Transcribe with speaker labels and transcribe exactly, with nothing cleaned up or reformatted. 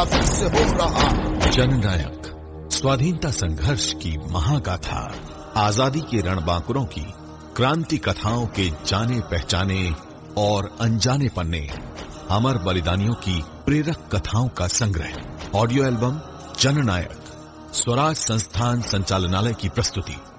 Speaker 1: का फिर से हो रहा।
Speaker 2: जननायक स्वाधीनता संघर्ष की महागाथा, आजादी के रणबांकुरों की क्रांति कथाओं के जाने पहचाने और अनजाने पन्ने, अमर बलिदानियों की प्रेरक कथाओं का संग्रह। ऑडियो एल्बम जननायक, स्वराज संस्थान संचालनालय की प्रस्तुति।